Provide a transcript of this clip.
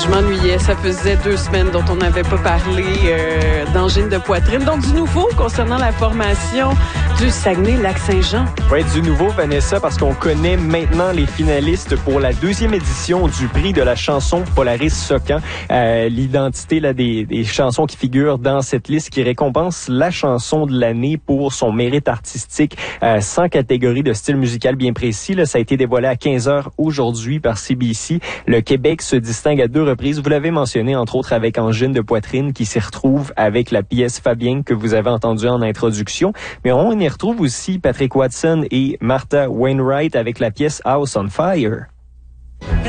Je m'ennuyais. Ça faisait 2 semaines dont on n'avait pas parlé d'angine de poitrine. Donc, du nouveau concernant la formation du Saguenay-Lac-Saint-Jean. Oui, du nouveau, Vanessa, parce qu'on connaît maintenant les finalistes pour la 2e édition du prix de la chanson Polaris Socan. L'identité là, des chansons qui figurent dans cette liste qui récompense la chanson de l'année pour son mérite artistique sans catégorie de style musical bien précis. Là, ça a été dévoilé à 15h aujourd'hui par CBC. Le Québec se distingue à 2 reprises. Vous l'avez mentionné, entre autres, avec Angine de poitrine qui s'y retrouve avec la pièce Fabien que vous avez entendue en introduction. Mais on y retrouve aussi Patrick Watson et Martha Wainwright avec la pièce House on Fire.